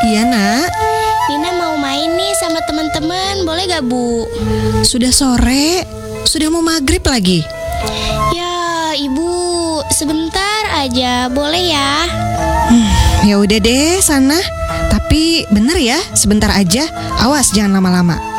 Iya nak. Nina mau main nih sama teman-teman, boleh gak Bu? Sudah sore, sudah mau maghrib lagi. Ya Ibu, sebentar aja, boleh ya? Ya udah deh sana. Tapi bener ya, sebentar aja. Awas jangan lama-lama.